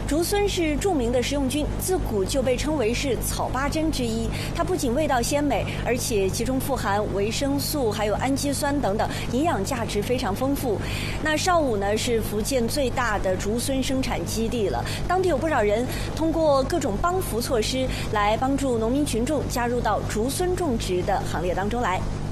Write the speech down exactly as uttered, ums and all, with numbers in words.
竹荪是著名的食用菌，自古就被称为是草八珍之一。它不仅味道鲜美，而且其中富含维生素、还有氨基酸等等，营养价值非常丰富。那邵武呢是福建最大的竹荪生产基地了，当地有不少人通过各种帮扶措施来帮助农民群众加入到竹荪种植的行列当中来。